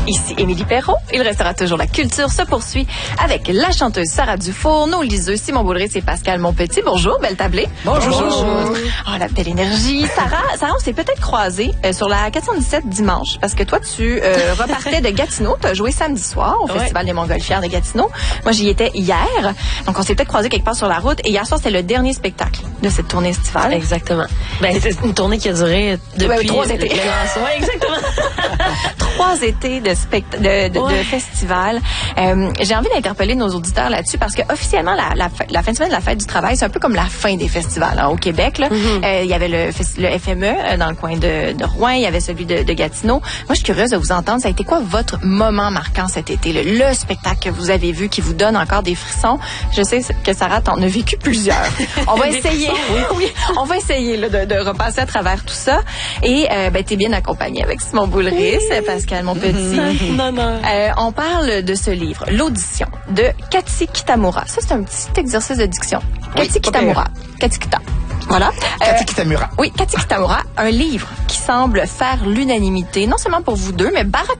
Ici Émilie Perrault. Il restera toujours la culture se poursuit avec la chanteuse Sarah Dufour, nos liseux Simon Boulris et Pascal Monpetit. Bonjour, belle tablée. Bonjour. Oh, la belle énergie. Sarah, on s'est peut-être croisés sur la 417 dimanche parce que toi, tu repartais de Gatineau. Tu as joué samedi soir au Festival des Montgolfières de Gatineau. Moi, j'y étais hier. Donc, on s'est peut-être croisés quelque part sur la route. Et hier soir, c'était le dernier spectacle de cette tournée estivale. Exactement. Ben, c'est une tournée qui a duré depuis 3 étés. Oui, exactement. 3 étés de festival. J'ai envie d'interpeller nos auditeurs là-dessus parce que officiellement la fin de semaine de la fête du travail, c'est un peu comme la fin des festivals au Québec. Là. Il y avait le FME dans le coin de Rouen, il y avait celui de Gatineau. Moi, je suis curieuse de vous entendre. Ça a été quoi votre moment marquant cet été? Le spectacle que vous avez vu qui vous donne encore des frissons? Je sais que Sarah, t'en as vécu plusieurs. On va essayer. On va essayer là, de repasser à travers tout ça. Et t'es bien accompagnée avec Simon Boulris, Pascal Monpetit. Non. On parle de ce livre, L'Audition, de Cathy Kitamura. Ça, c'est un petit exercice de diction. Cathy Kitamura. Cathy Kita. Voilà. Cathy Kitamura. Oui, Cathy Kitamura, un livre qui semble faire l'unanimité, non seulement pour vous deux, mais Barack